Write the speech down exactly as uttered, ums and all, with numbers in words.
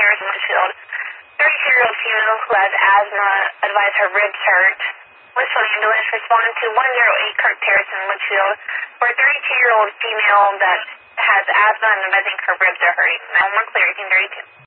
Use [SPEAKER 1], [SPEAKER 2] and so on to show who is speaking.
[SPEAKER 1] Terrace in Litchfield. thirty-two-year-old female who has asthma advised her ribs hurt. Litchfield ambulance responded to one oh eight Kirk Terrace in Litchfield for a thirty-two-year-old female that has asthma and advising her ribs are hurting. nine one one clear, eighteen thirty-two.